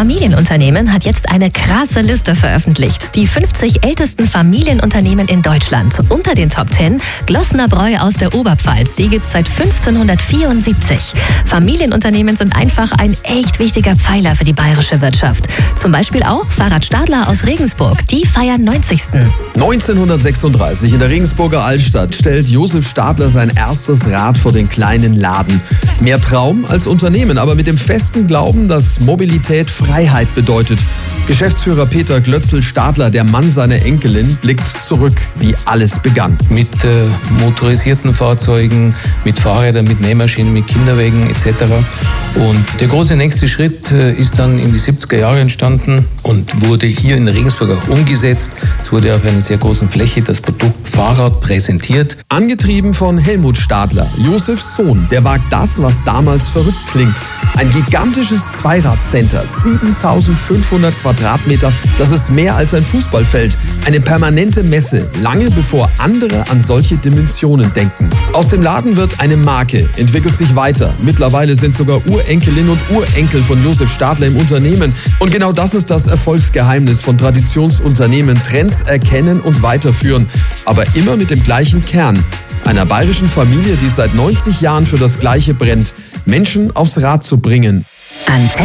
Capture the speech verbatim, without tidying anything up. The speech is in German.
Familienunternehmen hat jetzt eine krasse Liste veröffentlicht. Die fünfzig ältesten Familienunternehmen in Deutschland. Unter den Top zehn Glossner Bräu aus der Oberpfalz. Die gibt's seit fünfzehnhundertvierundsiebzig. Familienunternehmen sind einfach ein echt wichtiger Pfeiler für die bayerische Wirtschaft. Zum Beispiel auch Fahrrad Stadler aus Regensburg. Die feiern neunzigsten neunzehnhundertsechsunddreißig in der Regensburger Altstadt stellt Josef Stadler sein erstes Rad vor den kleinen Laden. Mehr Traum als Unternehmen, aber mit dem festen Glauben, dass Mobilität Freiheit bedeutet. Geschäftsführer Peter Glötzl-Stadler, der Mann seiner Enkelin, blickt zurück, wie alles begann. Mit äh, motorisierten Fahrzeugen, mit Fahrrädern, mit Nähmaschinen, mit Kinderwägen et cetera. Und der große nächste Schritt äh, ist dann in die siebziger Jahre entstanden und wurde hier in Regensburg auch umgesetzt. Es wurde auf einer sehr großen Fläche das Produkt Fahrrad präsentiert. Angetrieben von Helmut Stadler, Josefs Sohn, der wagt das, was damals verrückt klingt. Ein gigantisches Zweiradcenter, siebentausendfünfhundert Quadratmeter, das ist mehr als ein Fußballfeld. Eine permanente Messe, lange bevor andere an solche Dimensionen denken. Aus dem Laden wird eine Marke, entwickelt sich weiter. Mittlerweile sind sogar Urenkelin und Urenkel von Josef Stadler im Unternehmen. Und genau das ist das Erfolgsgeheimnis von Traditionsunternehmen. Trends erkennen und weiterführen, aber immer mit dem gleichen Kern. Einer bayerischen Familie, die seit neunzig Jahren für das Gleiche brennt: Menschen aufs Rad zu bringen.